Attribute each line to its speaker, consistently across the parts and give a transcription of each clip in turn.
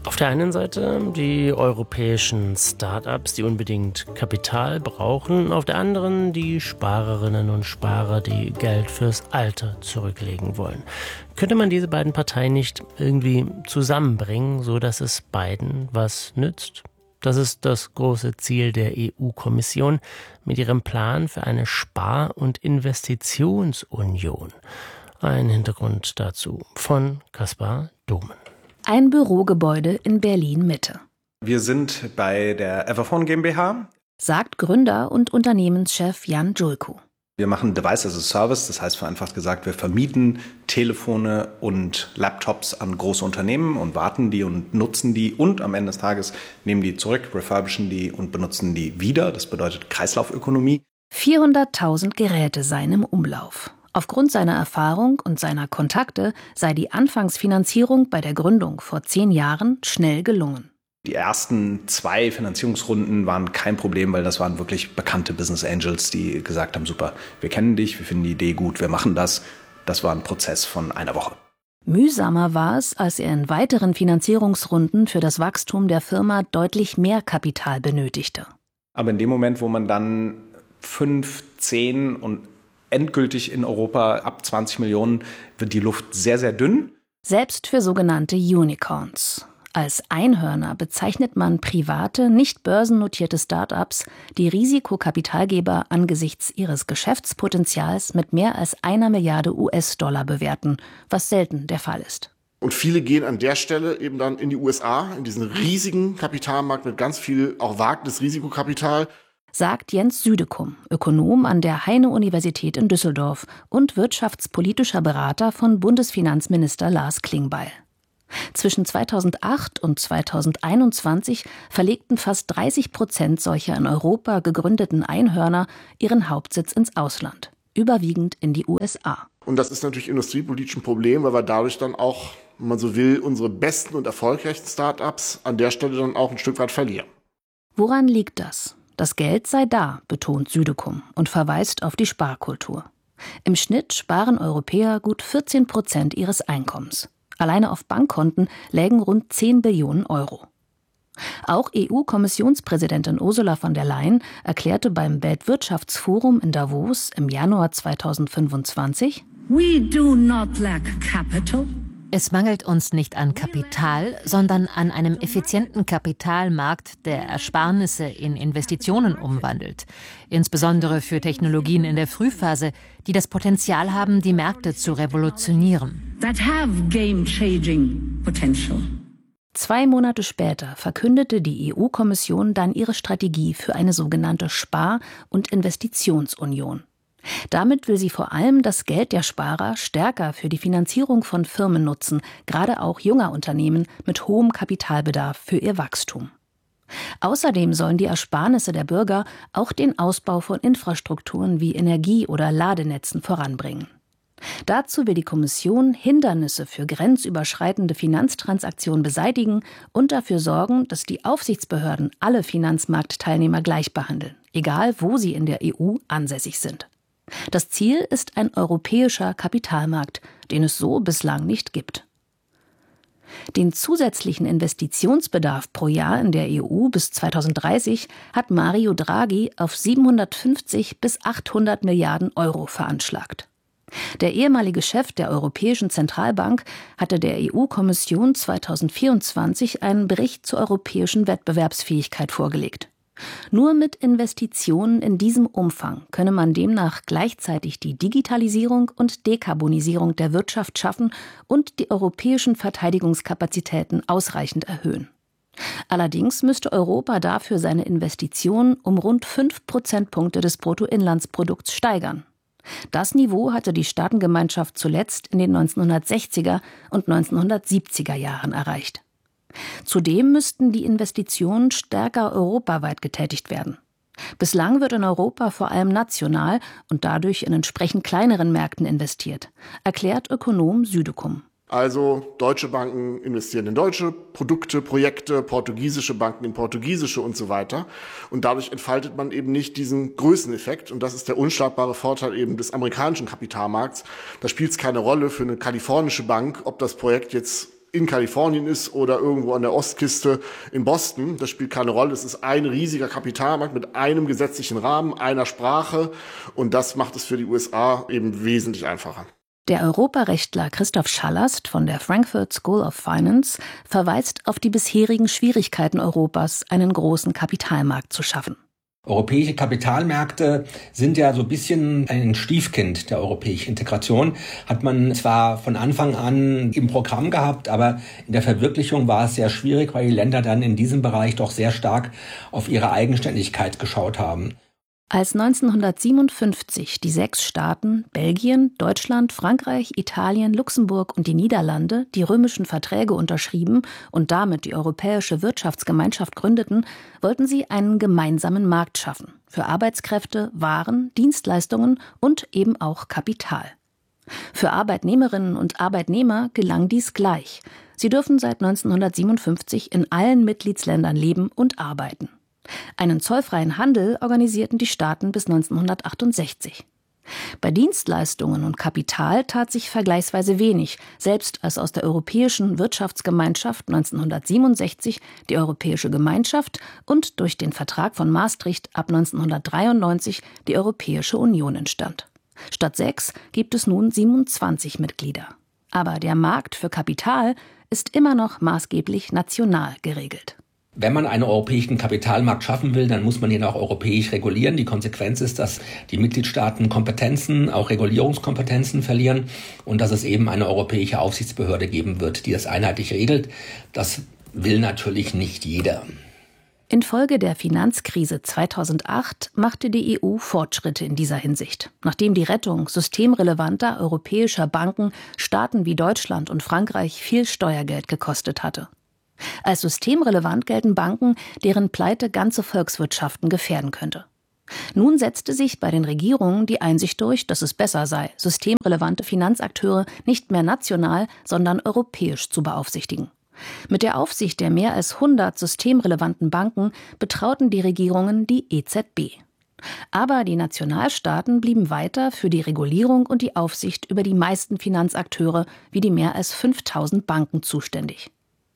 Speaker 1: Auf der einen Seite die europäischen Start-ups, die unbedingt Kapital brauchen, auf der anderen die Sparerinnen und Sparer, die Geld fürs Alter zurücklegen wollen. Könnte man diese beiden Parteien nicht irgendwie zusammenbringen, sodass es beiden was nützt? Das ist das große Ziel der EU-Kommission mit ihrem Plan für eine Spar- und Investitionsunion. Ein Hintergrund dazu von Kaspar Domen.
Speaker 2: Ein Bürogebäude in Berlin-Mitte.
Speaker 3: Wir sind bei der Everphone GmbH,
Speaker 2: sagt Gründer und Unternehmenschef Jan Julko.
Speaker 3: Wir machen Device as a Service, das heißt vereinfacht gesagt, wir vermieten Telefone und Laptops an große Unternehmen und warten die und nutzen die und am Ende des Tages nehmen die zurück, refurbischen die und benutzen die wieder. Das bedeutet Kreislaufökonomie.
Speaker 2: 400.000 Geräte seien im Umlauf. Aufgrund seiner Erfahrung und seiner Kontakte sei die Anfangsfinanzierung bei der Gründung vor 10 Jahren schnell gelungen.
Speaker 3: Die ersten 2 Finanzierungsrunden waren kein Problem, weil das waren wirklich bekannte Business Angels, die gesagt haben, super, wir kennen dich, wir finden die Idee gut, wir machen das. Das war ein Prozess von einer Woche.
Speaker 2: Mühsamer war es, als er in weiteren Finanzierungsrunden für das Wachstum der Firma deutlich mehr Kapital benötigte.
Speaker 3: Aber in dem Moment, wo man dann 5, 10 und endgültig in Europa ab 20 Millionen wird die Luft sehr, sehr dünn.
Speaker 2: Selbst für sogenannte Unicorns. Als Einhörner bezeichnet man private, nicht börsennotierte Start-ups, die Risikokapitalgeber angesichts ihres Geschäftspotenzials mit mehr als 1 Milliarde US-Dollar bewerten, was selten der Fall ist.
Speaker 4: Und viele gehen an der Stelle eben dann in die USA, in diesen riesigen Kapitalmarkt mit ganz viel auch Wagnis-Risikokapital.
Speaker 2: Sagt Jens Südekum, Ökonom an der Heine-Universität in Düsseldorf und wirtschaftspolitischer Berater von Bundesfinanzminister Lars Klingbeil. Zwischen 2008 und 2021 verlegten fast 30% solcher in Europa gegründeten Einhörner ihren Hauptsitz ins Ausland, überwiegend in die USA.
Speaker 4: Und das ist natürlich industriepolitisch ein Problem, weil wir dadurch dann auch, wenn man so will, unsere besten und erfolgreichsten Start-ups an der Stelle dann auch ein Stück weit verlieren.
Speaker 2: Woran liegt das? Das Geld sei da, betont Südekum und verweist auf die Sparkultur. Im Schnitt sparen Europäer gut 14% ihres Einkommens. Alleine auf Bankkonten lägen rund 10 Billionen Euro. Auch EU-Kommissionspräsidentin Ursula von der Leyen erklärte beim Weltwirtschaftsforum in Davos im Januar 2025:
Speaker 5: We do not lack capital.
Speaker 6: Es mangelt uns nicht an Kapital, sondern an einem effizienten Kapitalmarkt, der Ersparnisse in Investitionen umwandelt. Insbesondere für Technologien in der Frühphase, die das Potenzial haben, die Märkte zu revolutionieren.
Speaker 5: That have game-changing potential.
Speaker 2: 2 Monate später verkündete die EU-Kommission dann ihre Strategie für eine sogenannte Spar- und Investitionsunion. Damit will sie vor allem das Geld der Sparer stärker für die Finanzierung von Firmen nutzen, gerade auch junger Unternehmen mit hohem Kapitalbedarf für ihr Wachstum. Außerdem sollen die Ersparnisse der Bürger auch den Ausbau von Infrastrukturen wie Energie- oder Ladenetzen voranbringen. Dazu will die Kommission Hindernisse für grenzüberschreitende Finanztransaktionen beseitigen und dafür sorgen, dass die Aufsichtsbehörden alle Finanzmarktteilnehmer gleich behandeln, egal wo sie in der EU ansässig sind. Das Ziel ist ein europäischer Kapitalmarkt, den es so bislang nicht gibt. Den zusätzlichen Investitionsbedarf pro Jahr in der EU bis 2030 hat Mario Draghi auf 750 bis 800 Milliarden Euro veranschlagt. Der ehemalige Chef der Europäischen Zentralbank hatte der EU-Kommission 2024 einen Bericht zur europäischen Wettbewerbsfähigkeit vorgelegt. Nur mit Investitionen in diesem Umfang könne man demnach gleichzeitig die Digitalisierung und Dekarbonisierung der Wirtschaft schaffen und die europäischen Verteidigungskapazitäten ausreichend erhöhen. Allerdings müsste Europa dafür seine Investitionen um rund 5 Prozentpunkte des Bruttoinlandsprodukts steigern. Das Niveau hatte die Staatengemeinschaft zuletzt in den 1960er und 1970er Jahren erreicht. Zudem müssten die Investitionen stärker europaweit getätigt werden. Bislang wird in Europa vor allem national und dadurch in entsprechend kleineren Märkten investiert, erklärt Ökonom Südekum.
Speaker 4: Also deutsche Banken investieren in deutsche Produkte, Projekte, portugiesische Banken in portugiesische und so weiter. Und dadurch entfaltet man eben nicht diesen Größeneffekt. Und das ist der unschlagbare Vorteil eben des amerikanischen Kapitalmarkts. Da spielt es keine Rolle für eine kalifornische Bank, ob das Projekt jetzt in Kalifornien ist oder irgendwo an der Ostküste in Boston. Das spielt keine Rolle. Es ist ein riesiger Kapitalmarkt mit einem gesetzlichen Rahmen, einer Sprache. Und das macht es für die USA eben wesentlich einfacher.
Speaker 2: Der Europarechtler Christoph Schallast von der Frankfurt School of Finance verweist auf die bisherigen Schwierigkeiten Europas, einen großen Kapitalmarkt zu schaffen.
Speaker 7: Europäische Kapitalmärkte sind ja so ein bisschen ein Stiefkind der europäischen Integration. Hat man zwar von Anfang an im Programm gehabt, aber in der Verwirklichung war es sehr schwierig, weil die Länder dann in diesem Bereich doch sehr stark auf ihre Eigenständigkeit geschaut haben.
Speaker 2: Als 1957 die 6 Staaten Belgien, Deutschland, Frankreich, Italien, Luxemburg und die Niederlande die römischen Verträge unterschrieben und damit die Europäische Wirtschaftsgemeinschaft gründeten, wollten sie einen gemeinsamen Markt schaffen für Arbeitskräfte, Waren, Dienstleistungen und eben auch Kapital. Für Arbeitnehmerinnen und Arbeitnehmer gelang dies gleich. Sie dürfen seit 1957 in allen Mitgliedsländern leben und arbeiten. Einen zollfreien Handel organisierten die Staaten bis 1968. Bei Dienstleistungen und Kapital tat sich vergleichsweise wenig, selbst als aus der Europäischen Wirtschaftsgemeinschaft 1967 die Europäische Gemeinschaft und durch den Vertrag von Maastricht ab 1993 die Europäische Union entstand. Statt 6 gibt es nun 27 Mitglieder. Aber der Markt für Kapital ist immer noch maßgeblich national geregelt.
Speaker 7: Wenn man einen europäischen Kapitalmarkt schaffen will, dann muss man ihn auch europäisch regulieren. Die Konsequenz ist, dass die Mitgliedstaaten Kompetenzen, auch Regulierungskompetenzen verlieren und dass es eben eine europäische Aufsichtsbehörde geben wird, die das einheitlich regelt. Das will natürlich nicht jeder.
Speaker 2: Infolge der Finanzkrise 2008 machte die EU Fortschritte in dieser Hinsicht, nachdem die Rettung systemrelevanter europäischer Banken Staaten wie Deutschland und Frankreich viel Steuergeld gekostet hatte. Als systemrelevant gelten Banken, deren Pleite ganze Volkswirtschaften gefährden könnte. Nun setzte sich bei den Regierungen die Einsicht durch, dass es besser sei, systemrelevante Finanzakteure nicht mehr national, sondern europäisch zu beaufsichtigen. Mit der Aufsicht der mehr als 100 systemrelevanten Banken betrauten die Regierungen die EZB. Aber die Nationalstaaten blieben weiter für die Regulierung und die Aufsicht über die meisten Finanzakteure wie die mehr als 5000 Banken zuständig.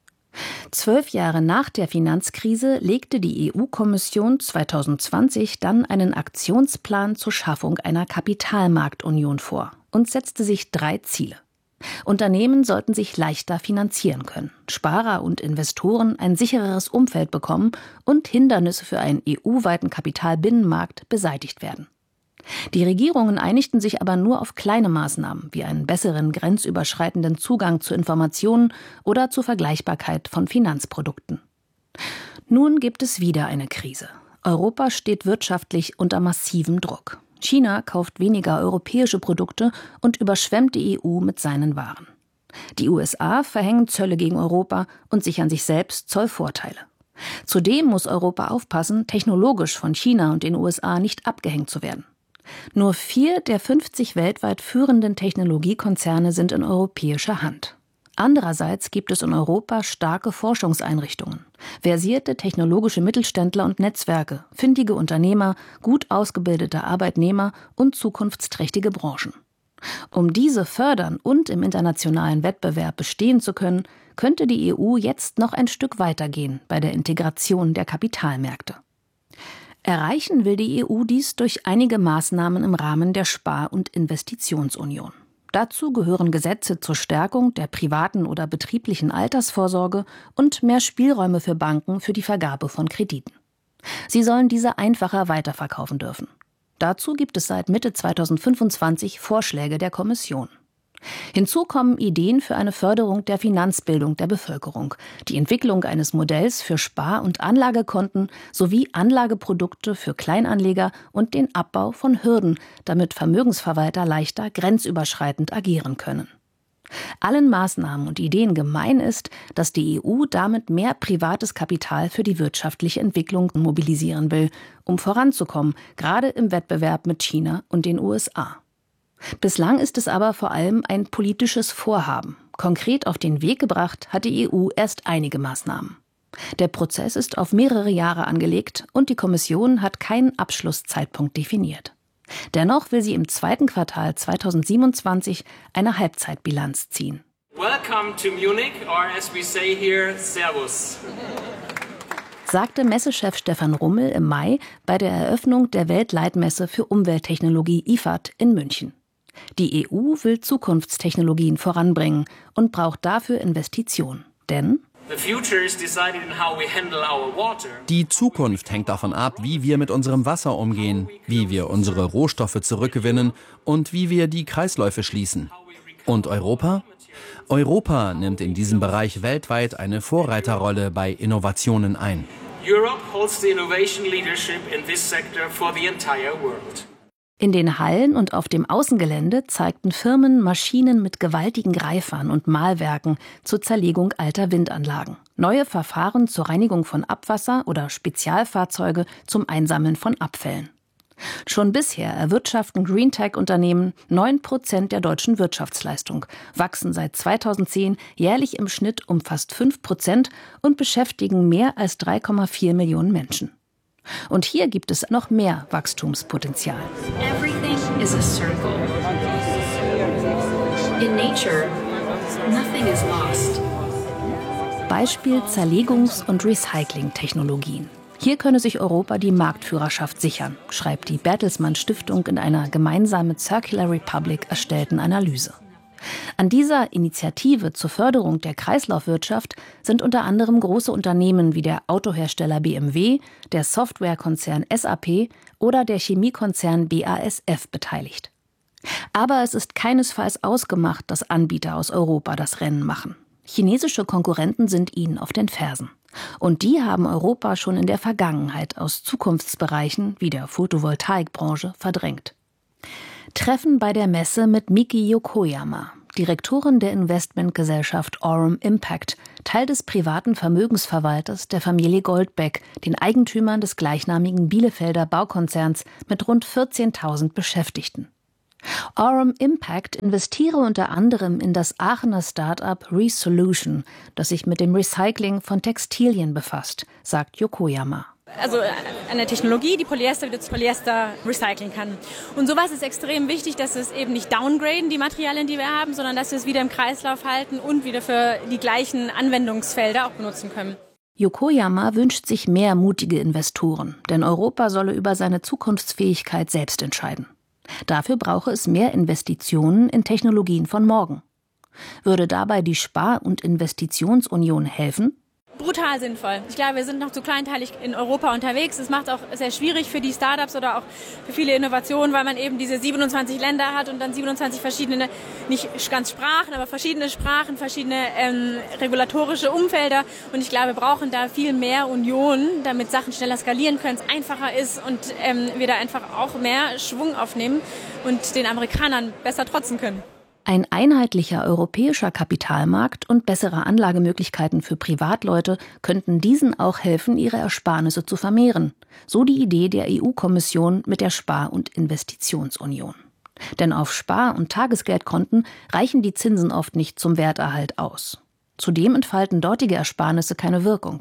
Speaker 2: 12 Jahre nach der Finanzkrise legte die EU-Kommission 2020 dann einen Aktionsplan zur Schaffung einer Kapitalmarktunion vor und setzte sich 3 Ziele. Unternehmen sollten sich leichter finanzieren können, Sparer und Investoren ein sichereres Umfeld bekommen und Hindernisse für einen EU-weiten Kapitalbinnenmarkt beseitigt werden. Die Regierungen einigten sich aber nur auf kleine Maßnahmen, wie einen besseren grenzüberschreitenden Zugang zu Informationen oder zur Vergleichbarkeit von Finanzprodukten. Nun gibt es wieder eine Krise. Europa steht wirtschaftlich unter massivem Druck. China kauft weniger europäische Produkte und überschwemmt die EU mit seinen Waren. Die USA verhängen Zölle gegen Europa und sichern sich selbst Zollvorteile. Zudem muss Europa aufpassen, technologisch von China und den USA nicht abgehängt zu werden. Nur 4 der 50 weltweit führenden Technologiekonzerne sind in europäischer Hand. Andererseits gibt es in Europa starke Forschungseinrichtungen, versierte technologische Mittelständler und Netzwerke, findige Unternehmer, gut ausgebildete Arbeitnehmer und zukunftsträchtige Branchen. Um diese fördern und im internationalen Wettbewerb bestehen zu können, könnte die EU jetzt noch ein Stück weitergehen bei der Integration der Kapitalmärkte. Erreichen will die EU dies durch einige Maßnahmen im Rahmen der Spar- und Investitionsunion. Dazu gehören Gesetze zur Stärkung der privaten oder betrieblichen Altersvorsorge und mehr Spielräume für Banken für die Vergabe von Krediten. Sie sollen diese einfacher weiterverkaufen dürfen. Dazu gibt es seit Mitte 2025 Vorschläge der Kommission. Hinzu kommen Ideen für eine Förderung der Finanzbildung der Bevölkerung, die Entwicklung eines Modells für Spar- und Anlagekonten sowie Anlageprodukte für Kleinanleger und den Abbau von Hürden, damit Vermögensverwalter leichter grenzüberschreitend agieren können. Allen Maßnahmen und Ideen gemein ist, dass die EU damit mehr privates Kapital für die wirtschaftliche Entwicklung mobilisieren will, um voranzukommen, gerade im Wettbewerb mit China und den USA. Bislang ist es aber vor allem ein politisches Vorhaben. Konkret auf den Weg gebracht hat die EU erst einige Maßnahmen. Der Prozess ist auf mehrere Jahre angelegt und die Kommission hat keinen Abschlusszeitpunkt definiert. Dennoch will sie im 2. Quartal 2027 eine Halbzeitbilanz ziehen.
Speaker 8: Welcome to Munich, or as we say here, Servus.
Speaker 2: Sagte Messechef Stefan Rummel im Mai bei der Eröffnung der Weltleitmesse für Umwelttechnologie IFAD in München. Die EU will Zukunftstechnologien voranbringen und braucht dafür Investitionen. Denn
Speaker 9: die Zukunft hängt davon ab, wie wir mit unserem Wasser umgehen, wie wir unsere Rohstoffe zurückgewinnen und wie wir die Kreisläufe schließen. Und Europa? Europa nimmt in diesem Bereich weltweit eine Vorreiterrolle bei Innovationen ein.
Speaker 8: Europe holds the innovation leadership in this sector for the entire world.
Speaker 2: In den Hallen und auf dem Außengelände zeigten Firmen Maschinen mit gewaltigen Greifern und Mahlwerken zur Zerlegung alter Windanlagen, neue Verfahren zur Reinigung von Abwasser oder Spezialfahrzeuge zum Einsammeln von Abfällen. Schon bisher erwirtschaften Greentech-Unternehmen 9% der deutschen Wirtschaftsleistung, wachsen seit 2010 jährlich im Schnitt um fast 5% und beschäftigen mehr als 3,4 Millionen Menschen. Und hier gibt es noch mehr Wachstumspotenzial.
Speaker 10: Everything is a circle. In nature, nothing is lost.
Speaker 2: Beispiel Zerlegungs- und Recycling-Technologien. Hier könne sich Europa die Marktführerschaft sichern, schreibt die Bertelsmann Stiftung in einer gemeinsam mit Circular Republic erstellten Analyse. An dieser Initiative zur Förderung der Kreislaufwirtschaft sind unter anderem große Unternehmen wie der Autohersteller BMW, der Softwarekonzern SAP oder der Chemiekonzern BASF beteiligt. Aber es ist keinesfalls ausgemacht, dass Anbieter aus Europa das Rennen machen. Chinesische Konkurrenten sind ihnen auf den Fersen. Und die haben Europa schon in der Vergangenheit aus Zukunftsbereichen wie der Photovoltaikbranche verdrängt. Treffen bei der Messe mit Miki Yokoyama, Direktorin der Investmentgesellschaft Aurum Impact, Teil des privaten Vermögensverwalters der Familie Goldbeck, den Eigentümern des gleichnamigen Bielefelder Baukonzerns mit rund 14.000 Beschäftigten. Aurum Impact investiere unter anderem in das Aachener Start-up Resolution, das sich mit dem Recycling von Textilien befasst, sagt Yokoyama.
Speaker 11: Also eine Technologie, die Polyester wieder zu Polyester recyceln kann. Und sowas ist extrem wichtig, dass wir es eben nicht downgraden, die Materialien, die wir haben, sondern dass wir es wieder im Kreislauf halten und wieder für die gleichen Anwendungsfelder auch benutzen können.
Speaker 2: Yokoyama wünscht sich mehr mutige Investoren, denn Europa solle über seine Zukunftsfähigkeit selbst entscheiden. Dafür brauche es mehr Investitionen in Technologien von morgen. Würde dabei die Spar- und Investitionsunion helfen?
Speaker 11: Brutal sinnvoll. Ich glaube, wir sind noch zu kleinteilig in Europa unterwegs. Es macht auch sehr schwierig für die Startups oder auch für viele Innovationen, weil man eben diese 27 Länder hat und dann 27 verschiedene, nicht ganz Sprachen, aber verschiedene Sprachen, verschiedene regulatorische Umfelder. Und ich glaube, wir brauchen da viel mehr Union, damit Sachen schneller skalieren können, es einfacher ist und wir da einfach auch mehr Schwung aufnehmen und den Amerikanern besser trotzen können.
Speaker 2: Ein einheitlicher europäischer Kapitalmarkt und bessere Anlagemöglichkeiten für Privatleute könnten diesen auch helfen, ihre Ersparnisse zu vermehren. So die Idee der EU-Kommission mit der Spar- und Investitionsunion. Denn auf Spar- und Tagesgeldkonten reichen die Zinsen oft nicht zum Werterhalt aus. Zudem entfalten dortige Ersparnisse keine Wirkung.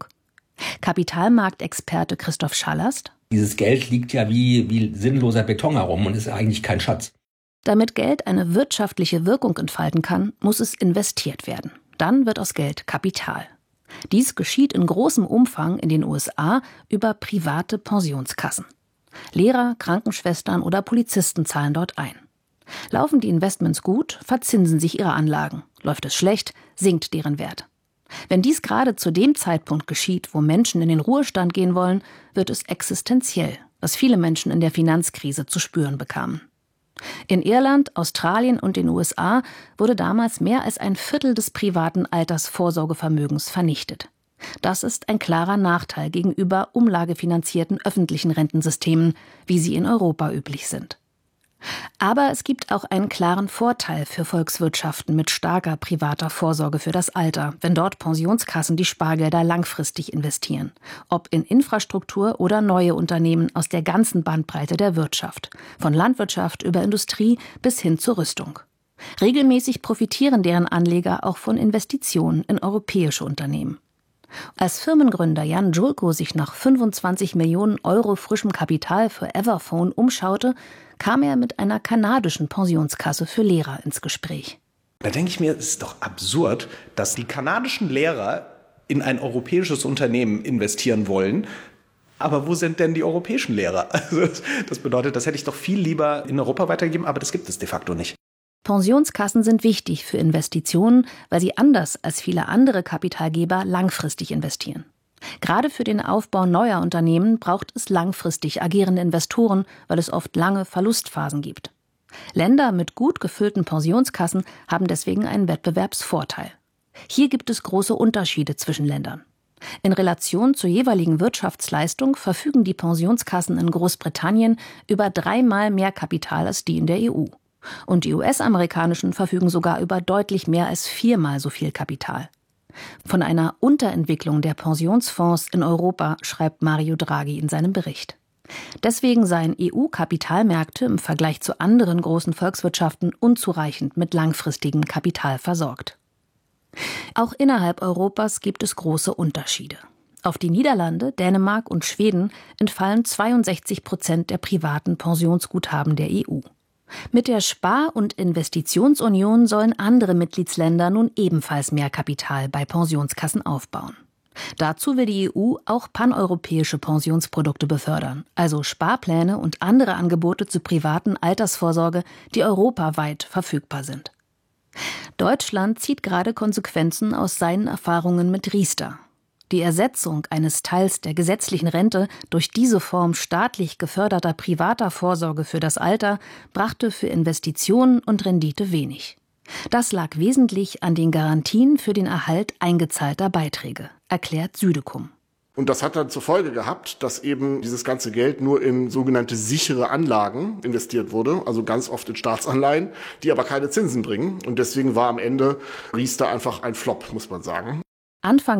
Speaker 2: Kapitalmarktexperte Christoph Schallast:
Speaker 7: Dieses Geld liegt ja wie sinnloser Beton herum und ist eigentlich kein Schatz.
Speaker 2: Damit Geld eine wirtschaftliche Wirkung entfalten kann, muss es investiert werden. Dann wird aus Geld Kapital. Dies geschieht in großem Umfang in den USA über private Pensionskassen. Lehrer, Krankenschwestern oder Polizisten zahlen dort ein. Laufen die Investments gut, verzinsen sich ihre Anlagen. Läuft es schlecht, sinkt deren Wert. Wenn dies gerade zu dem Zeitpunkt geschieht, wo Menschen in den Ruhestand gehen wollen, wird es existenziell, was viele Menschen in der Finanzkrise zu spüren bekamen. In Irland, Australien und den USA wurde damals mehr als ein Viertel des privaten Altersvorsorgevermögens vernichtet. Das ist ein klarer Nachteil gegenüber umlagefinanzierten öffentlichen Rentensystemen, wie sie in Europa üblich sind. Aber es gibt auch einen klaren Vorteil für Volkswirtschaften mit starker privater Vorsorge für das Alter, wenn dort Pensionskassen die Spargelder langfristig investieren, ob in Infrastruktur oder neue Unternehmen aus der ganzen Bandbreite der Wirtschaft, von Landwirtschaft über Industrie bis hin zur Rüstung. Regelmäßig profitieren deren Anleger auch von Investitionen in europäische Unternehmen. Als Firmengründer Jan Julko sich nach 25 Millionen Euro frischem Kapital für Everphone umschaute, kam er mit einer kanadischen Pensionskasse für Lehrer ins Gespräch.
Speaker 3: Da denke ich mir, es ist doch absurd, dass die kanadischen Lehrer in ein europäisches Unternehmen investieren wollen. Aber wo sind denn die europäischen Lehrer? Also das bedeutet, das hätte ich doch viel lieber in Europa weitergegeben, aber das gibt es de facto nicht.
Speaker 2: Pensionskassen sind wichtig für Investitionen, weil sie anders als viele andere Kapitalgeber langfristig investieren. Gerade für den Aufbau neuer Unternehmen braucht es langfristig agierende Investoren, weil es oft lange Verlustphasen gibt. Länder mit gut gefüllten Pensionskassen haben deswegen einen Wettbewerbsvorteil. Hier gibt es große Unterschiede zwischen Ländern. In Relation zur jeweiligen Wirtschaftsleistung verfügen die Pensionskassen in Großbritannien über 3-mal mehr Kapital als die in der EU. Und die US-amerikanischen verfügen sogar über deutlich mehr als 4-mal so viel Kapital. Von einer Unterentwicklung der Pensionsfonds in Europa schreibt Mario Draghi in seinem Bericht. Deswegen seien EU-Kapitalmärkte im Vergleich zu anderen großen Volkswirtschaften unzureichend mit langfristigem Kapital versorgt. Auch innerhalb Europas gibt es große Unterschiede. Auf die Niederlande, Dänemark und Schweden entfallen 62% der privaten Pensionsguthaben der EU. Mit der Spar- und Investitionsunion sollen andere Mitgliedsländer nun ebenfalls mehr Kapital bei Pensionskassen aufbauen. Dazu will die EU auch paneuropäische Pensionsprodukte befördern, also Sparpläne und andere Angebote zur privaten Altersvorsorge, die europaweit verfügbar sind. Deutschland zieht gerade Konsequenzen aus seinen Erfahrungen mit Riester. Die Ersetzung eines Teils der gesetzlichen Rente durch diese Form staatlich geförderter privater Vorsorge für das Alter brachte für Investitionen und Rendite wenig. Das lag wesentlich an den Garantien für den Erhalt eingezahlter Beiträge, erklärt Südekum.
Speaker 4: Und das hat dann zur Folge gehabt, dass eben dieses ganze Geld nur in sogenannte sichere Anlagen investiert wurde, also ganz oft in Staatsanleihen, die aber keine Zinsen bringen. Und deswegen war am Ende Riester einfach ein Flop, muss man sagen.
Speaker 2: Anfang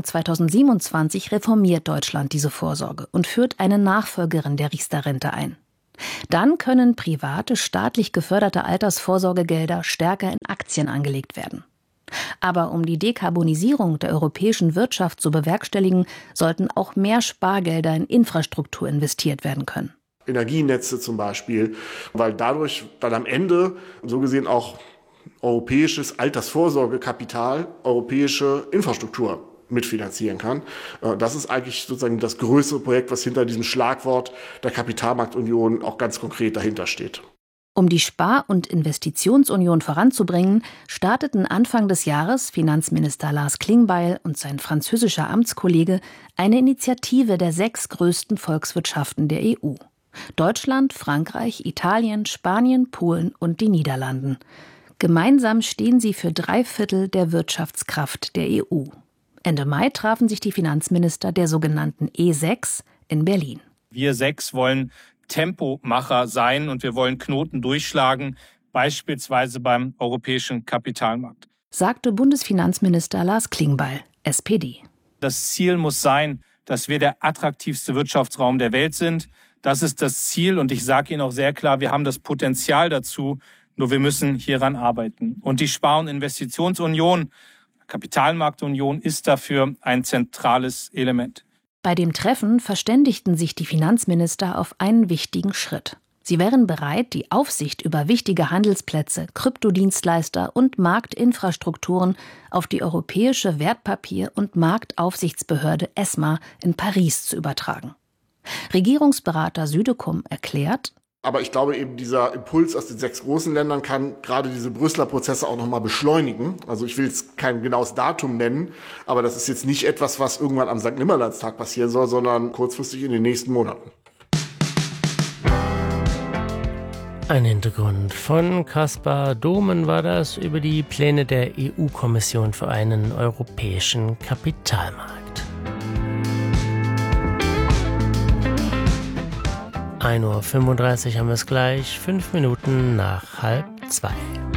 Speaker 2: 2027 reformiert Deutschland diese Vorsorge und führt eine Nachfolgerin der Riester-Rente ein. Dann können private, staatlich geförderte Altersvorsorgegelder stärker in Aktien angelegt werden. Aber um die Dekarbonisierung der europäischen Wirtschaft zu bewerkstelligen, sollten auch mehr Spargelder in Infrastruktur investiert werden können.
Speaker 4: Energienetze zum Beispiel, weil dadurch dann am Ende so gesehen auch europäisches Altersvorsorgekapital, europäische Infrastruktur mitfinanzieren kann. Das ist eigentlich sozusagen das größere Projekt, was hinter diesem Schlagwort der Kapitalmarktunion auch ganz konkret dahinter steht.
Speaker 2: Um die Spar- und Investitionsunion voranzubringen, starteten Anfang des Jahres Finanzminister Lars Klingbeil und sein französischer Amtskollege eine Initiative der 6 größten Volkswirtschaften der EU. Deutschland, Frankreich, Italien, Spanien, Polen und die Niederlanden. Gemeinsam stehen sie für 3/4 der Wirtschaftskraft der EU. Ende Mai trafen sich die Finanzminister der sogenannten E6 in Berlin.
Speaker 12: Wir 6 wollen Tempomacher sein und wir wollen Knoten durchschlagen, beispielsweise beim europäischen Kapitalmarkt,
Speaker 2: sagte Bundesfinanzminister Lars Klingbeil, SPD.
Speaker 12: Das Ziel muss sein, dass wir der attraktivste Wirtschaftsraum der Welt sind. Das ist das Ziel und ich sage Ihnen auch sehr klar, wir haben das Potenzial dazu, nur wir müssen hieran arbeiten. Und die Spar- und Investitionsunion, Kapitalmarktunion ist dafür ein zentrales Element.
Speaker 2: Bei dem Treffen verständigten sich die Finanzminister auf einen wichtigen Schritt. Sie wären bereit, die Aufsicht über wichtige Handelsplätze, Kryptodienstleister und Marktinfrastrukturen auf die Europäische Wertpapier- und Marktaufsichtsbehörde ESMA in Paris zu übertragen. Regierungsberater Südekum erklärt:
Speaker 4: Aber ich glaube eben, dieser Impuls aus den 6 großen Ländern kann gerade diese Brüsseler Prozesse auch nochmal beschleunigen. Also ich will jetzt kein genaues Datum nennen, aber das ist jetzt nicht etwas, was irgendwann am St. Nimmerleinstag passieren soll, sondern kurzfristig in den nächsten Monaten.
Speaker 1: Ein Hintergrund von Kaspar Domen war das über die Pläne der EU-Kommission für einen europäischen Kapitalmarkt. 1:35 Uhr haben wir es gleich, 5 Minuten nach 1:30.